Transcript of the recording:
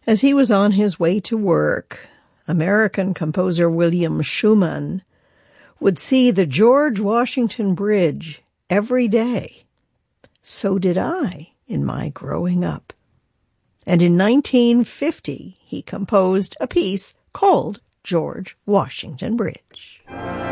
As he was on his way to work, American composer William Schumann would see the George Washington Bridge every day. So did I in my growing up. And in 1950, he composed a piece called George Washington Bridge.